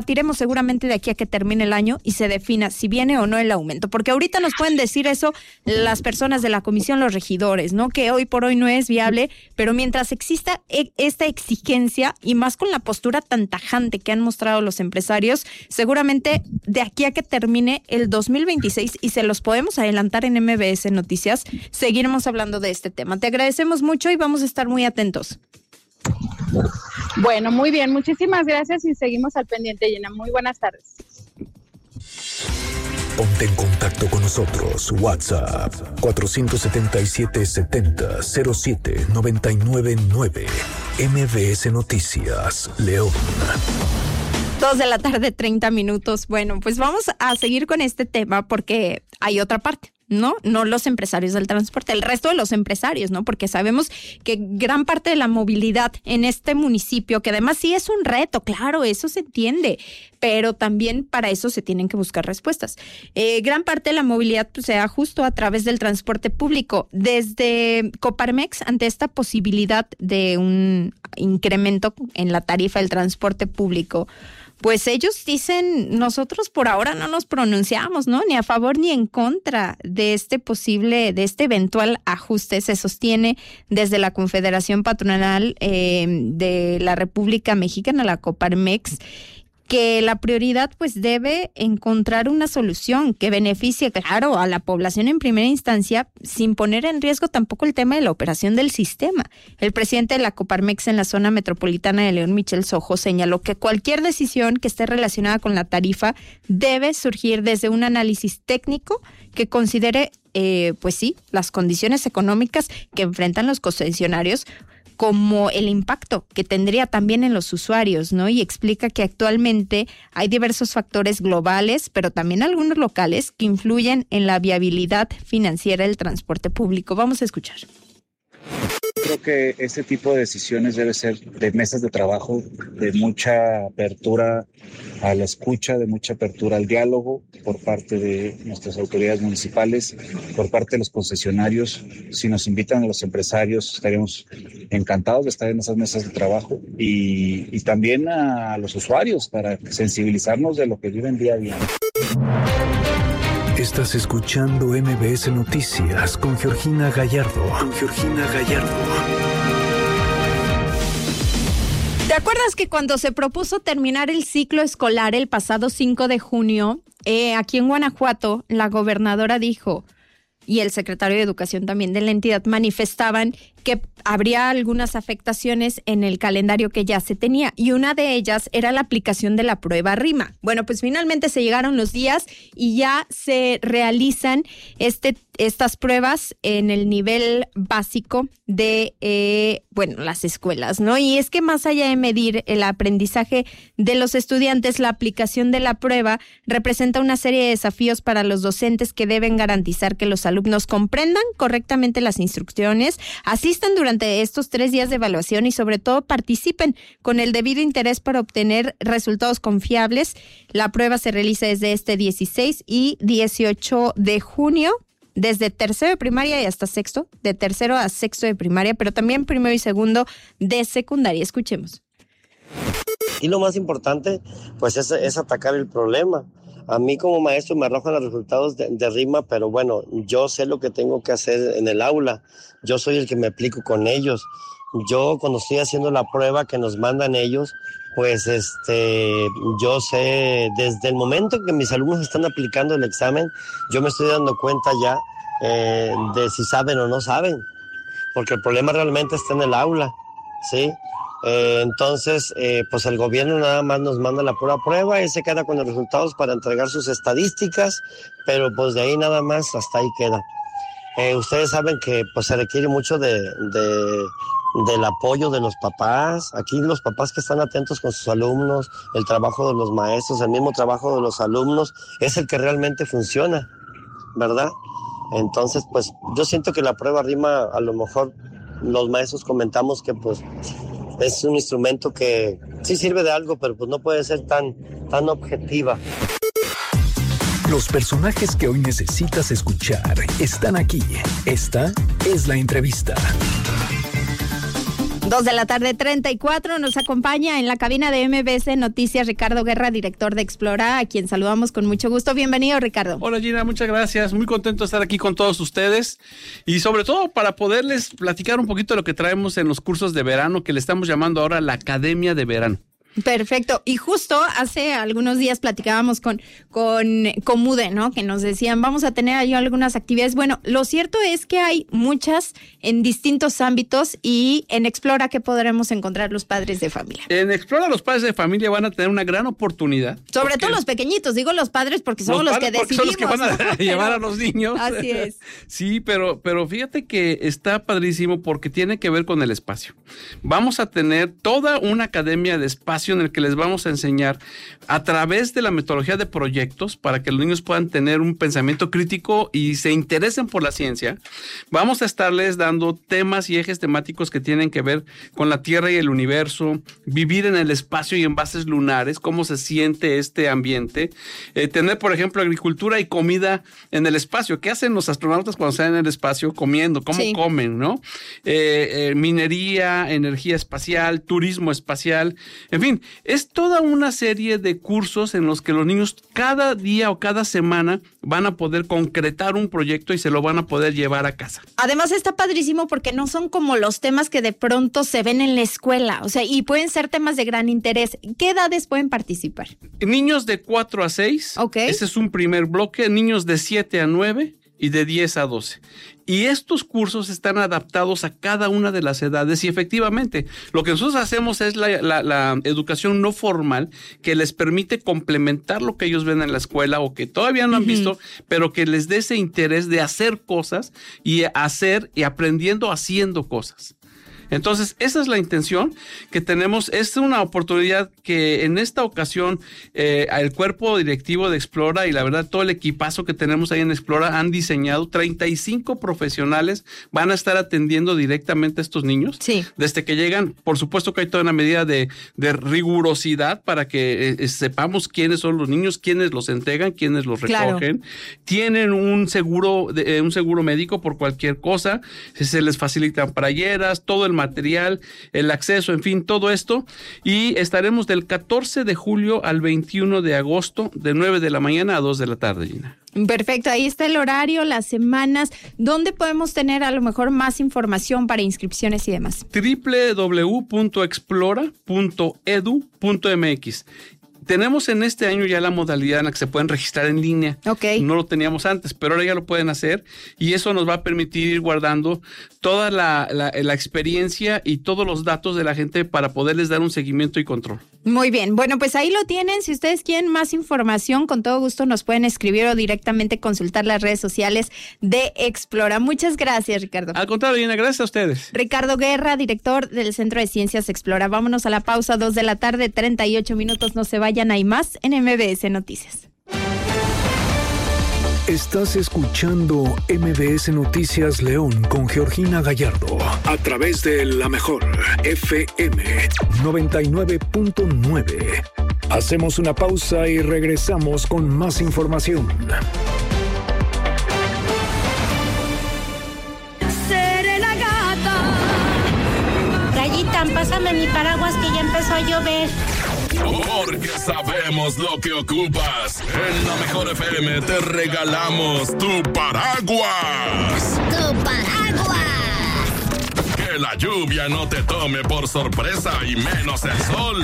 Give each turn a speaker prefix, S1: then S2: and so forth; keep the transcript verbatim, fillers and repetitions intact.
S1: Debatiremos seguramente de aquí a que termine el año y se defina si viene o no el aumento, porque ahorita nos pueden decir eso las personas de la comisión, los regidores, ¿no? Que hoy por hoy no es viable, pero mientras exista e- esta exigencia y más con la postura tan tajante que han mostrado los empresarios, seguramente de aquí a que termine el dos mil veintiséis, y se los podemos adelantar en M B S Noticias, seguiremos hablando de este tema. Te agradecemos mucho y vamos a estar muy atentos.
S2: Bueno, muy bien, muchísimas gracias y seguimos al pendiente, Gina. Muy buenas tardes.
S3: Ponte en contacto con nosotros. WhatsApp cuatro siete siete, siete cero, cero siete, nueve nueve nueve. M B S Noticias, León.
S1: Dos de la tarde, treinta minutos. Bueno, pues vamos a seguir con este tema porque hay otra parte, ¿no? No los empresarios del transporte, el resto de los empresarios, ¿no? Porque sabemos que gran parte de la movilidad en este municipio, que además sí es un reto, claro, eso se entiende, pero también para eso se tienen que buscar respuestas. Eh, gran parte de la movilidad pues, se da justo a través del transporte público. Desde Coparmex, ante esta posibilidad de un incremento en la tarifa del transporte público, pues ellos dicen, nosotros por ahora no nos pronunciamos, ¿no? Ni a favor ni en contra de este posible, de este eventual ajuste. Se sostiene desde la Confederación Patronal eh, de la República Mexicana, la Coparmex, que la prioridad pues debe encontrar una solución que beneficie, claro, a la población en primera instancia, sin poner en riesgo tampoco el tema de la operación del sistema. El presidente de la Coparmex en la zona metropolitana de León, Michel Sojo, señaló que cualquier decisión que esté relacionada con la tarifa debe surgir desde un análisis técnico que considere, eh, pues sí, las condiciones económicas que enfrentan los concesionarios, como el impacto que tendría también en los usuarios, ¿no? Y explica que actualmente hay diversos factores globales, pero también algunos locales que influyen en la viabilidad financiera del transporte público. Vamos a escuchar.
S4: Creo que este tipo de decisiones debe ser de mesas de trabajo, de mucha apertura a la escucha, de mucha apertura al diálogo por parte de nuestras autoridades municipales, por parte de los concesionarios. Si nos invitan a los empresarios, estaríamos encantados de estar en esas mesas de trabajo y, y también a los usuarios para sensibilizarnos de lo que viven día a día.
S3: Estás escuchando M B S Noticias con Georgina Gallardo. Con Georgina Gallardo.
S1: ¿Te acuerdas que cuando se propuso terminar el ciclo escolar el pasado cinco de junio, eh, aquí en Guanajuato, la gobernadora dijo, y el secretario de Educación también de la entidad manifestaban que habría algunas afectaciones en el calendario que ya se tenía, y una de ellas era la aplicación de la prueba RIMA? Bueno, pues finalmente se llegaron los días y ya se realizan este estas pruebas en el nivel básico de, eh, bueno, las escuelas, ¿no? Y es que más allá de medir el aprendizaje de los estudiantes, la aplicación de la prueba representa una serie de desafíos para los docentes que deben garantizar que los alumnos comprendan correctamente las instrucciones, asistan durante estos tres días de evaluación y sobre todo participen con el debido interés para obtener resultados confiables. La prueba se realiza desde este dieciséis y dieciocho de junio. Desde tercero de primaria y hasta sexto, de tercero a sexto de primaria, pero también primero y segundo de secundaria. Escuchemos.
S5: Y lo más importante, pues es, es atacar el problema. A mí como maestro me arrojan los resultados de, de RIMA, pero bueno, yo sé lo que tengo que hacer en el aula. Yo soy el que me aplico con ellos. Yo cuando estoy haciendo la prueba que nos mandan ellos, pues este, yo sé, desde el momento que mis alumnos están aplicando el examen, yo me estoy dando cuenta ya eh, de si saben o no saben, porque el problema realmente está en el aula, ¿sí? Eh, entonces, eh, pues el gobierno nada más nos manda la pura prueba y se queda con los resultados para entregar sus estadísticas, pero pues de ahí nada más, hasta ahí queda. Eh, ustedes saben que pues se requiere mucho de... de del apoyo de los papás. Aquí los papás que están atentos con sus alumnos, el trabajo de los maestros, el mismo trabajo de los alumnos, es el que realmente funciona, ¿verdad? Entonces, pues yo siento que la prueba RIMA, a lo mejor los maestros comentamos que pues es un instrumento que sí sirve de algo, pero pues no puede ser tan, tan objetiva.
S3: Los personajes que hoy necesitas escuchar están aquí. Esta es la entrevista.
S1: Dos de la tarde, treinta y cuatro, nos acompaña en la cabina de M B S Noticias Ricardo Guerra, director de Explora, a quien saludamos con mucho gusto. Bienvenido, Ricardo.
S6: Hola, Gina, muchas gracias. Muy contento de estar aquí con todos ustedes y sobre todo para poderles platicar un poquito de lo que traemos en los cursos de verano que le estamos llamando ahora la Academia de Verano.
S1: Perfecto. Y justo hace algunos días platicábamos con, con Comude, ¿no? Que nos decían, vamos a tener ahí algunas actividades. Bueno, lo cierto es que hay muchas en distintos ámbitos y en Explora, ¿qué podremos encontrar los padres de familia?
S6: En Explora los padres de familia van a tener una gran oportunidad.
S1: Sobre todo los pequeñitos, digo los padres porque somos los, los que decidimos.
S6: Son los que van a ¿no? llevar a los niños.
S1: Así es.
S6: Sí, pero, pero fíjate que está padrísimo porque tiene que ver con el espacio. Vamos a tener toda una academia de espacio en el que les vamos a enseñar a través de la metodología de proyectos para que los niños puedan tener un pensamiento crítico y se interesen por la ciencia. Vamos a estarles dando temas y ejes temáticos que tienen que ver con la Tierra y el universo, vivir en el espacio y en bases lunares, cómo se siente este ambiente, eh, tener, por ejemplo, agricultura y comida en el espacio. ¿Qué hacen los astronautas cuando están en el espacio comiendo? ¿Cómo sí. comen, no? Eh, eh, minería, energía espacial, turismo espacial, en fin. Es toda una serie de cursos en los que los niños cada día o cada semana van a poder concretar un proyecto y se lo van a poder llevar a casa.
S1: Además está padrísimo porque no son como los temas que de pronto se ven en la escuela, o sea, y pueden ser temas de gran interés. ¿Qué edades pueden participar?
S6: Niños de cuatro a seis, okay. Ese es un primer bloque, niños de siete a nueve y de diez a doce. Y estos cursos están adaptados a cada una de las edades y efectivamente lo que nosotros hacemos es la, la, la educación no formal que les permite complementar lo que ellos ven en la escuela o que todavía no han uh-huh. visto, pero que les dé ese interés de hacer cosas y hacer y aprendiendo haciendo cosas. Entonces, esa es la intención que tenemos. Es una oportunidad que en esta ocasión eh, el cuerpo directivo de Explora y la verdad todo el equipazo que tenemos ahí en Explora han diseñado. treinta y cinco profesionales van a estar atendiendo directamente a estos niños.
S1: Sí.
S6: Desde que llegan, por supuesto que hay toda una medida de, de rigurosidad para que eh, sepamos quiénes son los niños, quiénes los entregan, quiénes los recogen. Claro. Tienen un seguro, de, eh, un seguro médico por cualquier cosa. Se les facilitan playeras, todo el material, el acceso, en fin, todo esto. Y estaremos del catorce de julio al veintiuno de agosto, de nueve de la mañana a dos de la tarde, Gina.
S1: Perfecto, ahí está el horario, las semanas. ¿Dónde podemos tener a lo mejor más información para inscripciones y demás?
S6: doble u doble u doble u punto explora punto edu punto m x. Tenemos en este año ya la modalidad en la que se pueden registrar en línea.
S1: Okay.
S6: No lo teníamos antes, pero ahora ya lo pueden hacer y eso nos va a permitir ir guardando toda la, la, la experiencia y todos los datos de la gente para poderles dar un seguimiento y control.
S1: Muy bien, bueno, pues ahí lo tienen. Si ustedes quieren más información, con todo gusto nos pueden escribir o directamente consultar las redes sociales de Explora. Muchas gracias, Ricardo.
S6: Al contrario, Gina, gracias a ustedes.
S1: Ricardo Guerra, director del Centro de Ciencias Explora. Vámonos a la pausa, dos de la tarde, treinta y ocho minutos. No se vayan, hay más en M B S Noticias.
S3: Estás escuchando M B S Noticias León con Georgina Gallardo a través de La Mejor F M noventa y nueve punto nueve. Hacemos una pausa y regresamos con más información.
S7: Seré la gata. Gallita, pásame mi paraguas que ya empezó a llover.
S8: Porque sabemos lo que ocupas. En La Mejor F M te regalamos tu paraguas.
S7: ¡Tu paraguas!
S8: Que la lluvia no te tome por sorpresa y menos el sol.